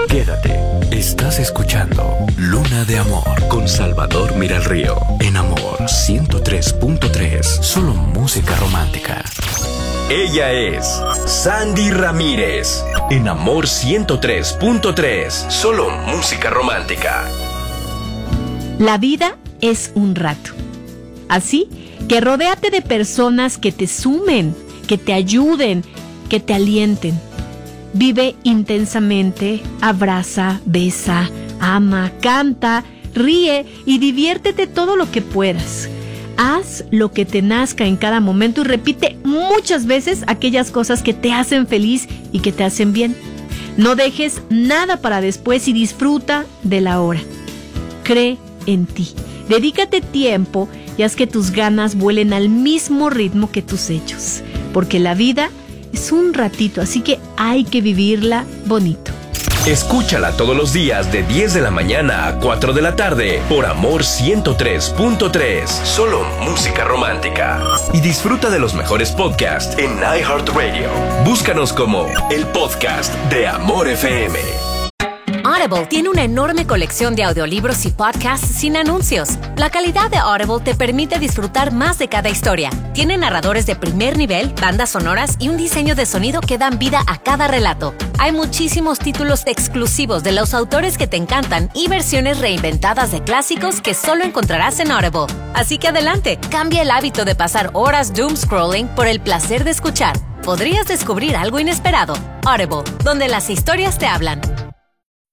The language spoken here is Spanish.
Quédate. Estás escuchando Luna de Amor con Salvador Miralrío. En Amor 103.3. Solo música romántica. Ella es Sandy Ramírez. En Amor 103.3. Solo música romántica. La vida es un rato. Así que rodéate de personas que te sumen, que te ayuden, que te alienten. Vive intensamente, abraza, besa, ama, canta, ríe y diviértete todo lo que puedas. Haz lo que te nazca en cada momento y repite muchas veces aquellas cosas que te hacen feliz y que te hacen bien. No dejes nada para después y disfruta de la hora. Cree en ti. Dedícate tiempo y haz que tus ganas vuelen al mismo ritmo que tus hechos. Porque la vida es un ratito, así que hay que vivirla bonito. Escúchala todos los días de 10 de la mañana a 4 de la tarde por Amor 103.3. Solo música romántica. Y disfruta de los mejores podcasts en iHeartRadio. Búscanos como el podcast de Amor FM. Audible tiene una enorme colección de audiolibros y podcasts sin anuncios. La calidad de Audible te permite disfrutar más de cada historia. Tiene narradores de primer nivel, bandas sonoras y un diseño de sonido que dan vida a cada relato. Hay muchísimos títulos exclusivos de los autores que te encantan y versiones reinventadas de clásicos que solo encontrarás en Audible. Así que adelante, cambia el hábito de pasar horas doom scrolling por el placer de escuchar. Podrías descubrir algo inesperado. Audible, donde las historias te hablan.